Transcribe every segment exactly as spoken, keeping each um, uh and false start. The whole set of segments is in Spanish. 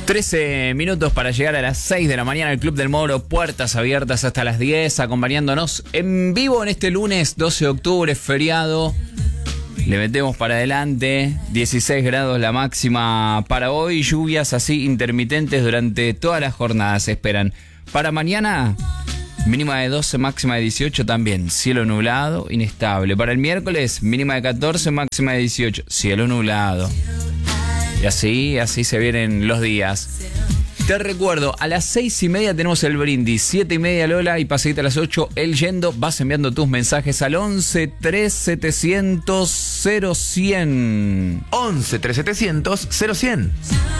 trece minutos para llegar a las seis de la mañana. El Club del Moro, puertas abiertas hasta las diez, acompañándonos en vivo en este lunes doce de octubre, feriado. Le metemos para adelante, dieciséis grados la máxima para hoy, lluvias así intermitentes durante todas las jornadas se esperan. Para mañana, mínima de doce, máxima de dieciocho también, cielo nublado, inestable. Para el miércoles, mínima de catorce, máxima de dieciocho, cielo nublado. Y así, así se vienen los días. Te recuerdo, a las seis y media tenemos el brindis, siete y media Lola y pasadita a las ocho, el yendo. Vas enviando tus mensajes al once, tres, setecientos, cero, cien. once, tres, setecientos, cero, cien.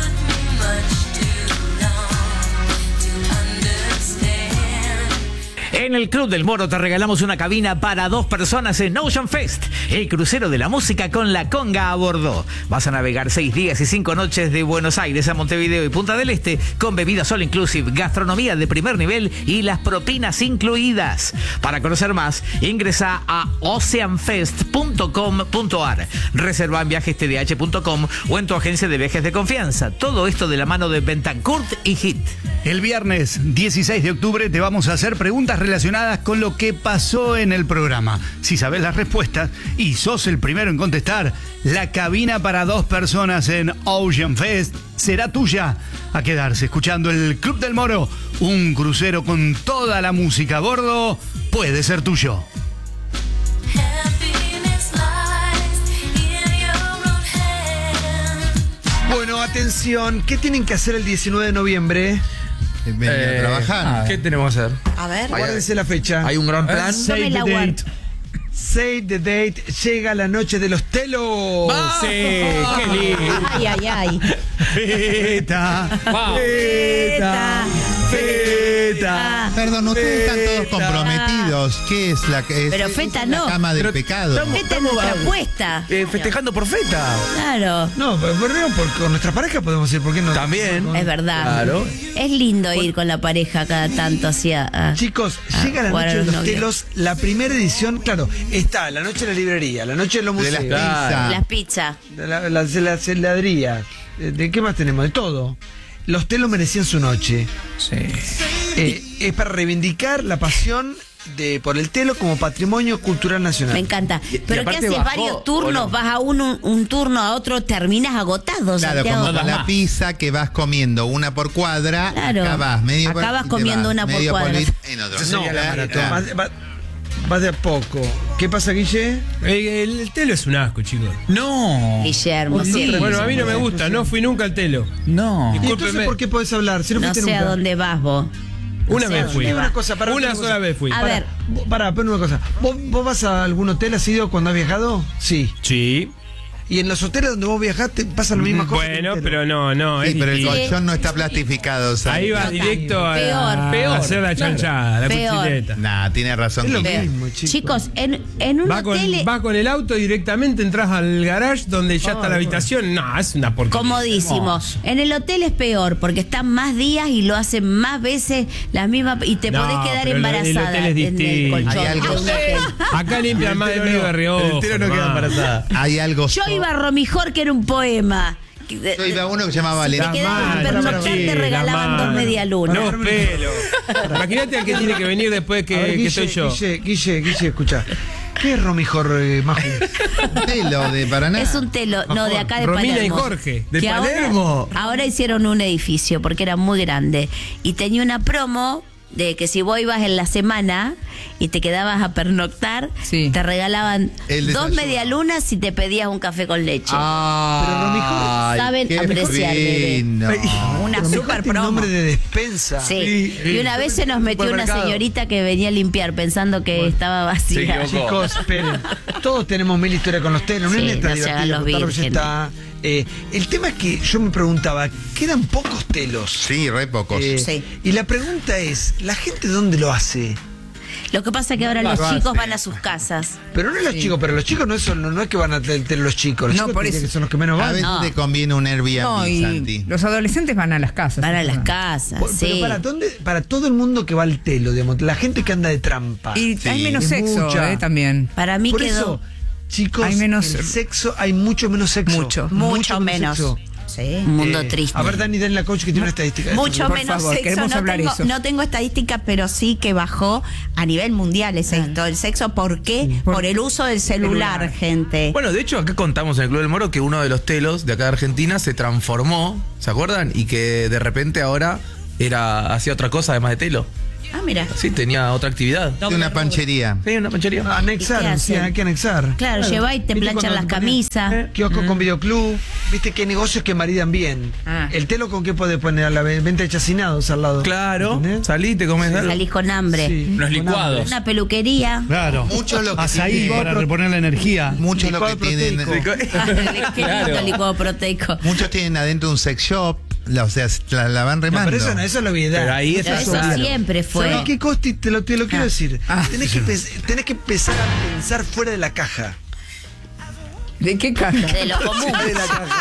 En el Club del Moro te regalamos una cabina para dos personas en Ocean Fest, el crucero de la música con la conga a bordo. Vas a navegar seis días y cinco noches de Buenos Aires a Montevideo y Punta del Este con bebidas all inclusive, gastronomía de primer nivel y las propinas incluidas. Para conocer más, ingresa a ocean fest punto com punto a r. Reserva en viajes t d h punto com o en tu agencia de viajes de confianza. Todo esto de la mano de Bentancourt y Hit. El viernes dieciséis de octubre te vamos a hacer preguntas relacionadas con lo que pasó en el programa. Si sabes las respuestas y sos el primero en contestar, la cabina para dos personas en Ocean Fest será tuya. A quedarse escuchando el Club del Moro, un crucero con toda la música a bordo, puede ser tuyo. Bueno, atención, ¿qué tienen que hacer el diecinueve de noviembre? Venir Eh, a trabajar. ¿Qué tenemos que hacer? A ver. Guárdense la fecha. ¿Hay un gran plan? Save the date. Save the date. Llega la noche de los telos. Sí, qué lindo. Ay, ay, ay. Feta, Wow. feta, feta. Perdón, ustedes están todos Feta. comprometidos. ¿Qué es la, es, Pero es feta la no. cama del Pero pecado? Esta es nuestra apuesta. Eh, festejando por feta. Claro. No, pero por, por, con nuestra pareja podemos ir, ¿por qué no? También. Es verdad. Claro. Es lindo ir con la pareja cada tanto hacia. a- Chicos, a llega la jugar noche a de los novios. telos, la primera edición, claro, está la noche de la librería, la noche de los De museos, las pizzas. Las pizzas. de la, la, de las heladerías, ¿de, de qué más tenemos? De todo. Los telos merecían su noche. Sí. Eh, es para reivindicar la pasión de por el telo como patrimonio cultural nacional. Me encanta. Y- y Pero ¿qué aparte haces? bajó, Varios turnos, ¿o no? vas a uno, un turno a otro, terminas agotado, Claro, Santiago. como No con das la más. pizza que vas comiendo una por cuadra, Claro. acá vas medio por- Acá vas y te comiendo vas una por medio cuadra. polito en otro. Esa sería la Eh, maratón. eh, Vas, va- vas de a poco. ¿Qué pasa, Guille? El, el- el telo es un asco, chicos. No, Guillermo, sí. Bueno, a mí no me gusta, no fui nunca al telo. no. ¿Y entonces Discúlpeme. por qué podés hablar? Si no, No fuiste sé a nunca. dónde vas vos. Una sé vez dónde fui. Dime va. una cosa, para Una una sola cosa. vez fui. A Pará, ver. vos- Pará, pero una cosa. ¿Vos, ¿Vos vas a algún hotel, has ido cuando has viajado? Sí. Sí. Y en los hoteles donde vos viajaste pasa la misma cosa. que en Bueno, el hotel. pero no, no. Sí, es pero el distinto. colchón no está plastificado. ¿sabes? Ahí vas No, directo a, peor. Peor. a hacer la chanchada, la Peor. cuchilleta. Nah, tiene razón. Es lo Guille. mismo, chicos. Chicos, en, en un Va con, hotel vas con el auto directamente, entras al garage donde ya está la habitación. No, es una porquería. comodísimo. En el hotel es peor porque están más días y lo hacen más veces las mismas y te No, podés quedar pero el- el embarazada hotel es en el distinto. colchón. Hay algo- de un hotel. Acá limpian más de medio de reojo. hermano. Hay algo. Yo iba a Romijor, que era un poema. Yo iba a uno que se llamaba Si te Valentín. quedabas a Mal, pernoctar, sí, te la regalaban mano. dos medialunas. Los pelos. Imagínate al que tiene que venir después que, A ver, que Guille, soy yo. Guille, Guille, Guille, escucha. ¿Qué es Romijor, eh, Maju? Telo de Paraná. Es un telo, no, de acá de Romina Palermo. y Jorge, de Que ahora- Palermo. Ahora, hicieron un edificio porque era muy grande. Y tenía una promo de que si vos ibas en la semana y te quedabas a pernoctar, Sí. te regalaban El dos desayuno. medialunas si te pedías un café con leche. Ay, Saben qué apreciar, bebé. fino. Una Pero super buscaste el promo. nombre de despensa. Sí. Sí. Y una vez se nos metió una Supermercado. señorita que venía a limpiar pensando que estaba vacía. Chicos, esperen. Todos tenemos mil historias con los telos. No Sí, es neta no se hagan divertido. los contarlo, ya vírgenes. está. Eh, el tema es que yo me preguntaba, ¿quedan pocos telos? Sí, re pocos. Eh, Sí. Y la pregunta es, ¿la gente dónde lo hace? Lo que pasa es que ahora los Lo chicos hace. van a sus casas. Pero no los chicos, pero los chicos no, son, no, no es que van a tener los chicos. Los No, chicos por tendrían eso. que son los que menos A van. veces No. te conviene un Airbnb, No, y Santi. los adolescentes van a las casas. Van a las ¿no? casas, Por- sí. Pero para, ¿dónde, para todo el mundo que va al telo, digamos, la gente que anda de trampa. Y Sí. hay menos Es sexo, mucha. eh, también. Para mí Por quedó eso, chicos, Hay menos- el sexo, hay mucho menos sexo. Mucho. Mucho menos. sexo. Sí. Un mundo Eh, triste. A ver, Dani, den la coach que tiene una estadística. de Mucho eso. menos favor, sexo. queremos No hablar tengo, eso. no tengo estadísticas, pero sí que bajó a nivel mundial el sexo. El sexo, ¿por qué? Por el uso del celular, Celular. gente. Bueno, de hecho, acá contamos en el Club del Moro que uno de los telos de acá de Argentina se transformó, ¿se acuerdan? Y que de repente ahora era hacía otra cosa además de telo. Ah, mira. Sí, tenía otra actividad. De una panchería. Sí, una panchería. Ah, Anexar, ¿Y qué sí, hacen? hay que anexar. Claro, lleva y te ¿Viste planchan cuando las te ponen- camisas. Kiosco con videoclub, viste qué negocios que maridan bien. Ah. El telo con qué puede poner a la ve- venta de chacinados al lado. Claro, ¿Entendés? salí, te comes algo. Salís con hambre. Sí, Los con licuados. hambre. Una peluquería. Claro. Mucho lo que Azaí tiene- para reponer la energía. Muchos lo que Licuado tienen. proteico. Qué lindo el licuado proteico. Muchos tienen adentro un sex shop. La, o sea, la, la van No, remando. pero eso no, eso es la obviedad. Pero ahí Pero es eso claro. siempre fue. ¿Sabés qué, Costi? Te lo, te lo quiero decir. Ah. Tenés, que, pes- tenés que empezar a pensar fuera de la caja. ¿De qué caja? De lo común. De la caja.